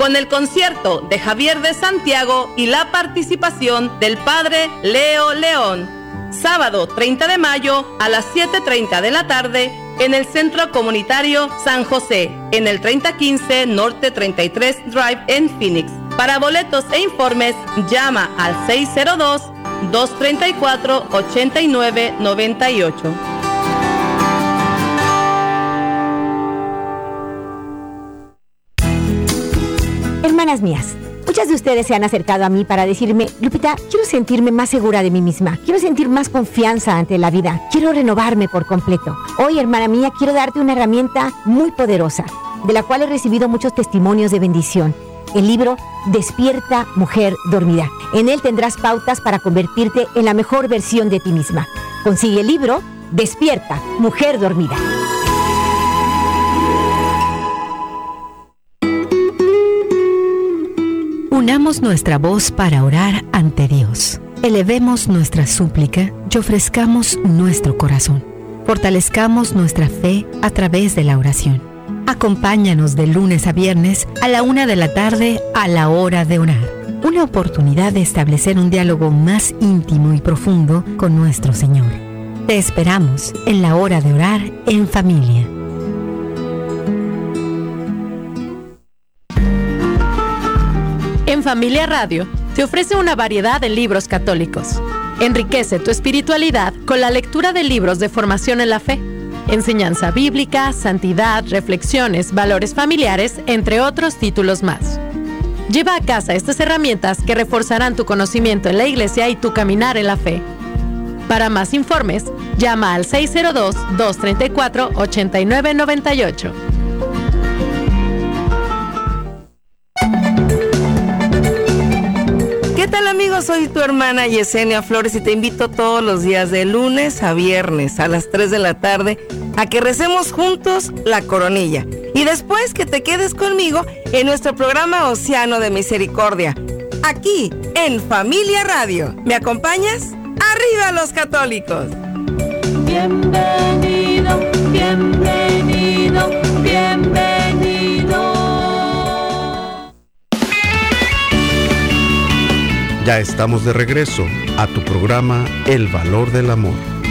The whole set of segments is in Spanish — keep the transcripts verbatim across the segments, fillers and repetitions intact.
con el concierto de Javier de Santiago y la participación del padre Leo León. Sábado treinta de mayo a las siete treinta de la tarde en el Centro Comunitario San José, en el treinta quince Norte treinta y tres Drive en Phoenix. Para boletos e informes, llama al seis cero dos, dos tres cuatro, ocho nueve nueve ocho. Hermanas mías, muchas de ustedes se han acercado a mí para decirme: Lupita, quiero sentirme más segura de mí misma, quiero sentir más confianza ante la vida, quiero renovarme por completo. Hoy, hermana mía, quiero darte una herramienta muy poderosa, de la cual he recibido muchos testimonios de bendición. El libro Despierta, Mujer Dormida. En él tendrás pautas para convertirte en la mejor versión de ti misma. Consigue el libro Despierta, Mujer Dormida. Unamos nuestra voz para orar ante Dios. Elevemos nuestra súplica y ofrezcamos nuestro corazón. Fortalezcamos nuestra fe a través de la oración. Acompáñanos de lunes a viernes a la una de la tarde a la hora de orar. Una oportunidad de establecer un diálogo más íntimo y profundo con nuestro Señor. Te esperamos en la hora de orar en familia. En Familia Radio te ofrece una variedad de libros católicos. Enriquece tu espiritualidad con la lectura de libros de formación en la fe, enseñanza bíblica, santidad, reflexiones, valores familiares, entre otros títulos más. Lleva a casa estas herramientas que reforzarán tu conocimiento en la Iglesia y tu caminar en la fe. Para más informes, llama al seis cero dos, dos tres cuatro, ocho nueve nueve ocho. ¿Qué tal, amigos? Soy tu hermana Yesenia Flores y te invito todos los días de lunes a viernes a las tres de la tarde a que recemos juntos la coronilla. Y después que te quedes conmigo en nuestro programa Océano de Misericordia, aquí en Familia Radio. ¿Me acompañas? ¡Arriba los católicos! Bienvenido, bienvenido, bienvenido. Ya estamos de regreso a tu programa El Valor del Amor.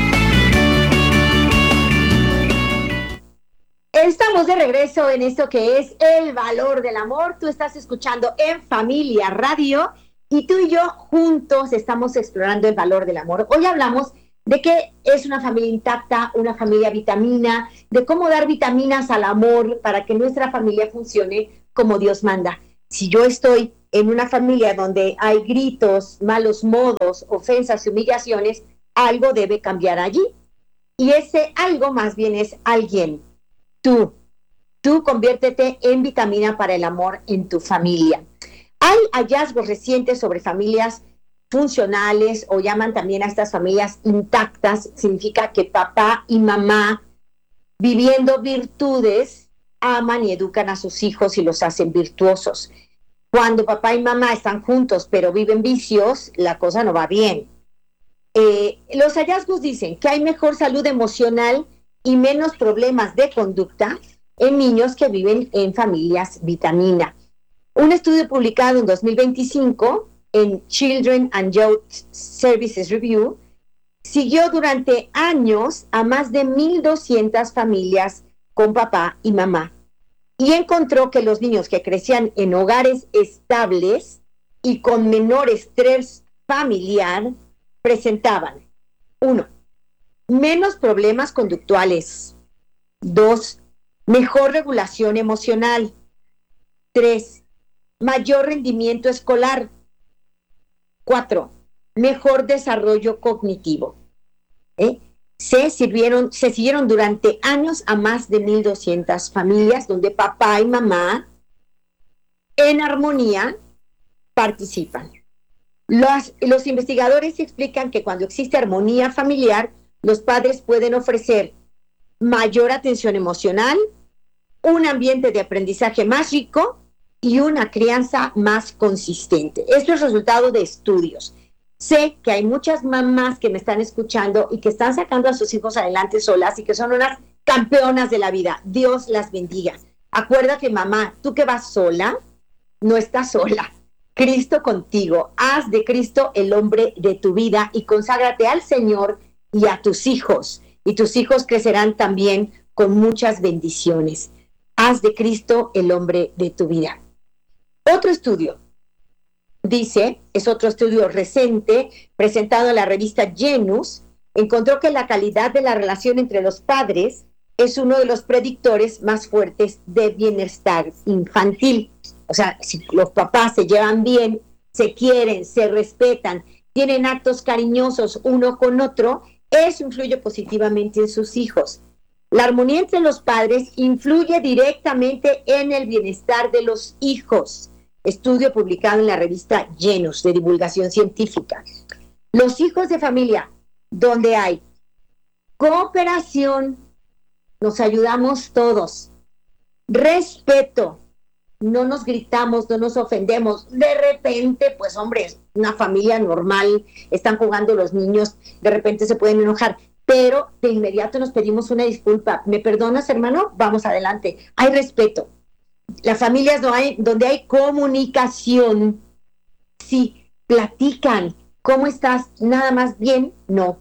Estamos de regreso en esto que es El Valor del Amor. Tú estás escuchando en Familia Radio y tú y yo juntos estamos explorando el valor del amor. Hoy hablamos de qué es una familia intacta, una familia vitamina, de cómo dar vitaminas al amor para que nuestra familia funcione como Dios manda. Si yo estoy en una familia donde hay gritos, malos modos, ofensas y humillaciones, algo debe cambiar allí. Y ese algo más bien es alguien. Tú. Tú conviértete en vitamina para el amor en tu familia. Hay hallazgos recientes sobre familias funcionales, o llaman también a estas familias intactas. Significa que papá y mamá, viviendo virtudes, aman y educan a sus hijos y los hacen virtuosos. Cuando papá y mamá están juntos pero viven vicios, la cosa no va bien. Eh, los hallazgos dicen que hay mejor salud emocional y menos problemas de conducta en niños que viven en familias vitamina. Un estudio publicado en dos mil veinticinco en Children and Youth Services Review siguió durante años a más de mil doscientas familias con papá y mamá, y encontró que los niños que crecían en hogares estables y con menor estrés familiar presentaban: uno, menos problemas conductuales; dos, mejor regulación emocional; tres, mayor rendimiento escolar; cuatro, mejor desarrollo cognitivo. ¿Eh? Se sirvieron, se siguieron durante años a más de mil doscientas familias donde papá y mamá en armonía participan. Los, los investigadores explican que cuando existe armonía familiar, los padres pueden ofrecer mayor atención emocional, un ambiente de aprendizaje más rico y una crianza más consistente. Esto es resultado de estudios. Sé que hay muchas mamás que me están escuchando y que están sacando a sus hijos adelante solas y que son unas campeonas de la vida. Dios las bendiga. Acuérdate, mamá, tú que vas sola, no estás sola. Cristo contigo. Haz de Cristo el hombre de tu vida y conságrate al Señor y a tus hijos. Y tus hijos crecerán también con muchas bendiciones. Haz de Cristo el hombre de tu vida. Otro estudio dice, es otro estudio reciente presentado en la revista Genus, encontró que la calidad de la relación entre los padres es uno de los predictores más fuertes de bienestar infantil. O sea, si los papás se llevan bien, se quieren, se respetan, tienen actos cariñosos uno con otro, eso influye positivamente en sus hijos. La armonía entre los padres influye directamente en el bienestar de los hijos. Estudio publicado en la revista Genus, de divulgación científica. Los hijos de familia donde hay cooperación, nos ayudamos todos, respeto, no nos gritamos, no nos ofendemos, de repente, pues hombre, es una familia normal, están jugando los niños, de repente se pueden enojar, pero de inmediato nos pedimos una disculpa. ¿Me perdonas, hermano? Vamos adelante. Hay respeto. Las familias no hay, donde hay comunicación, sí, platican. ¿Cómo estás? ¿Nada más bien? No.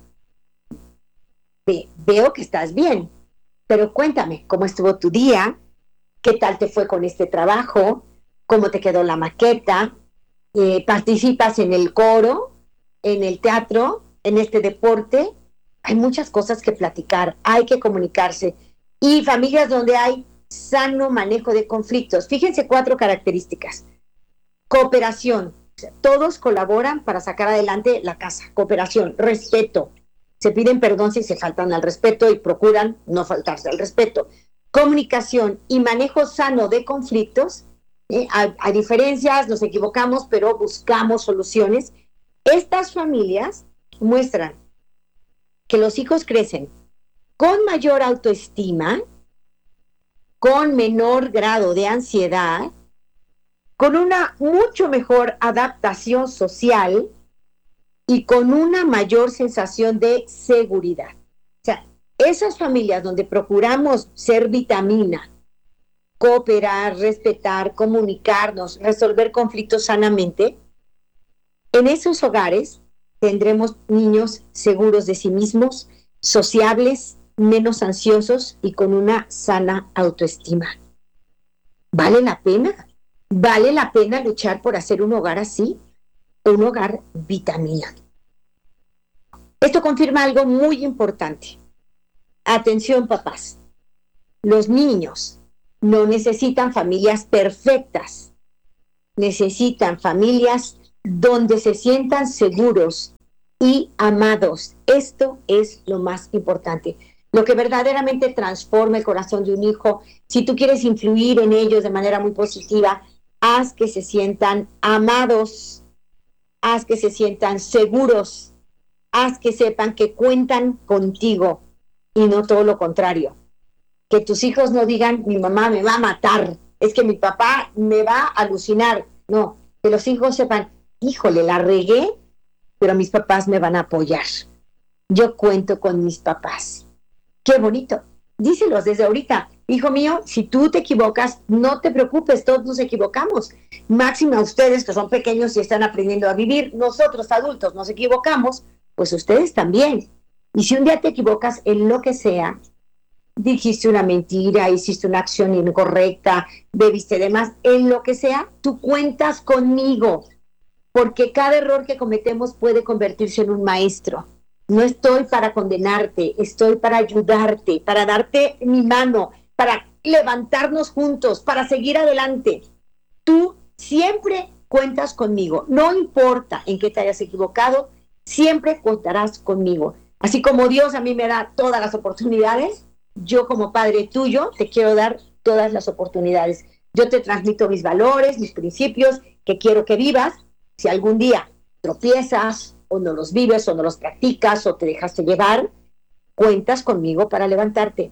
Ve, veo que estás bien, pero cuéntame, ¿cómo estuvo tu día? ¿Qué tal te fue con este trabajo? ¿Cómo te quedó la maqueta? Eh, ¿Participas en el coro? ¿En el teatro? ¿En este deporte? Hay muchas cosas que platicar, hay que comunicarse. Y familias donde hay sano manejo de conflictos. Fíjense cuatro características. Cooperación. O sea, todos colaboran para sacar adelante la casa. Cooperación. Respeto. Se piden perdón si se faltan al respeto y procuran no faltarse al respeto. Comunicación y manejo sano de conflictos. ¿eh? Hay, hay diferencias, nos equivocamos, pero buscamos soluciones. Estas familias muestran que los hijos crecen con mayor autoestima, con menor grado de ansiedad, con una mucho mejor adaptación social y con una mayor sensación de seguridad. O sea, esas familias donde procuramos ser vitamina, cooperar, respetar, comunicarnos, resolver conflictos sanamente, en esos hogares tendremos niños seguros de sí mismos, sociables, menos ansiosos y con una sana autoestima. ¿Vale la pena? ¿Vale la pena luchar por hacer un hogar así? Un hogar vitamina. Esto confirma algo muy importante. Atención, papás. Los niños no necesitan familias perfectas. Necesitan familias donde se sientan seguros y amados. Esto es lo más importante. Lo que verdaderamente transforma el corazón de un hijo, si tú quieres influir en ellos de manera muy positiva, haz que se sientan amados, haz que se sientan seguros, haz que sepan que cuentan contigo y no todo lo contrario. Que tus hijos no digan, mi mamá me va a matar, es que mi papá me va a alucinar. No, que los hijos sepan, híjole, la regué, pero mis papás me van a apoyar. Yo cuento con mis papás. Qué bonito. Díselos desde ahorita. Hijo mío, si tú te equivocas, no te preocupes, todos nos equivocamos. Máxima ustedes que son pequeños y están aprendiendo a vivir, nosotros adultos nos equivocamos, pues ustedes también. Y si un día te equivocas en lo que sea, dijiste una mentira, hiciste una acción incorrecta, bebiste de más, en lo que sea, tú cuentas conmigo, porque cada error que cometemos puede convertirse en un maestro. No estoy para condenarte, estoy para ayudarte, para darte mi mano, para levantarnos juntos, para seguir adelante. Tú siempre cuentas conmigo, no importa en qué te hayas equivocado, siempre contarás conmigo. Así como Dios a mí me da todas las oportunidades, yo como padre tuyo te quiero dar todas las oportunidades. Yo te transmito mis valores, mis principios, que quiero que vivas. Si algún día tropiezas, o no los vives, o no los practicas, o te dejaste llevar, cuentas conmigo para levantarte.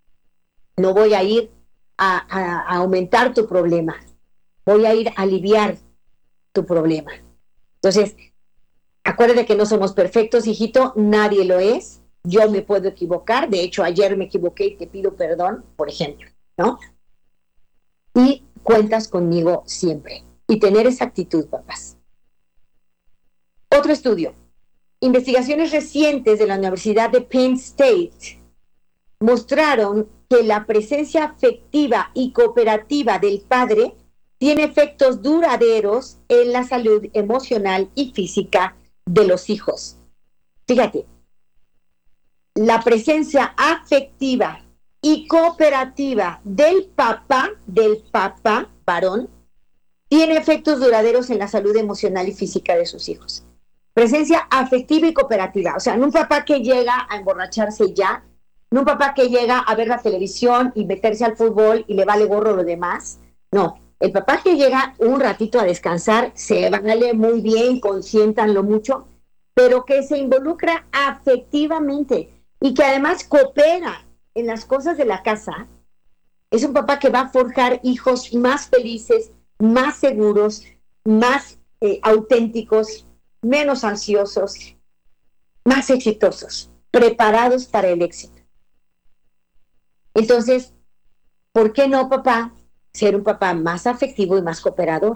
No voy a ir a, a, a aumentar tu problema, voy a ir a aliviar tu problema. Entonces, acuérdate que no somos perfectos, hijito, nadie lo es, yo me puedo equivocar, de hecho ayer me equivoqué y te pido perdón, por ejemplo, ¿no? Y cuentas conmigo siempre. y tener esa actitud, papás. Otro estudio. Investigaciones recientes de la Universidad de Penn State mostraron que la presencia afectiva y cooperativa del padre tiene efectos duraderos en la salud emocional y física de los hijos. Fíjate, la presencia afectiva y cooperativa del papá, del papá varón, tiene efectos duraderos en la salud emocional y física de sus hijos. Presencia afectiva y cooperativa, o sea, no un papá que llega a emborracharse ya, no un papá que llega a ver la televisión y meterse al fútbol y le vale gorro lo demás, no. El papá que llega un ratito a descansar, se vale muy bien, consiéntanlo mucho, pero que se involucra afectivamente y que además coopera en las cosas de la casa, es un papá que va a forjar hijos más felices, más seguros, más eh, auténticos, menos ansiosos, más exitosos, preparados para el éxito. Entonces, ¿por qué no, papá, ser un papá más afectivo y más cooperador?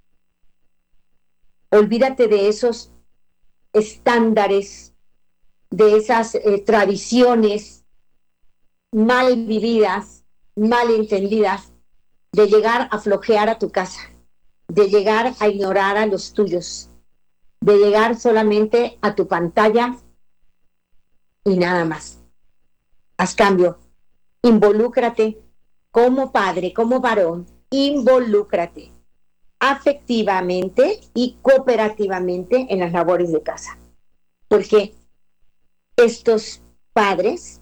Olvídate de esos estándares, de esas eh, tradiciones mal vividas, mal entendidas, de llegar a flojear a tu casa, de llegar a ignorar a los tuyos, de llegar solamente a tu pantalla y nada más. Haz cambio, involúcrate como padre, como varón, involúcrate afectivamente y cooperativamente en las labores de casa. Porque estos padres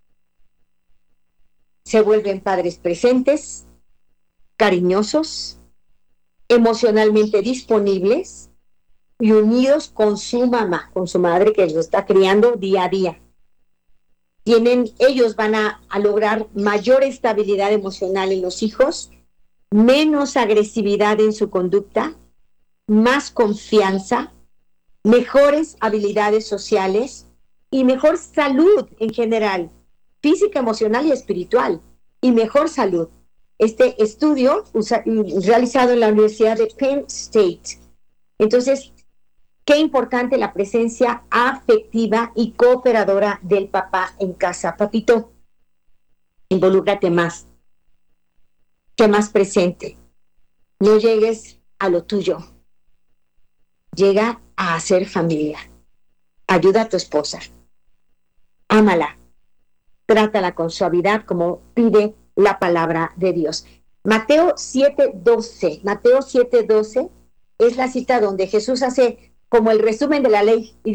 se vuelven padres presentes, cariñosos, emocionalmente disponibles y unidos con su mamá, con su madre que los está criando día a día. Tienen, ellos van a, a lograr mayor estabilidad emocional en los hijos, menos agresividad en su conducta, más confianza, mejores habilidades sociales y mejor salud en general, física, emocional y espiritual, y mejor salud. Este estudio usa, realizado en la Universidad de Penn State. Entonces, qué importante la presencia afectiva y cooperadora del papá en casa. Papito, involúcrate más, sé más presente. No llegues a lo tuyo. Llega a hacer familia. Ayuda a tu esposa. Ámala. Trátala con suavidad como pide la palabra de Dios. Mateo siete doce. Mateo siete doce es la cita donde Jesús hace como el resumen de la ley y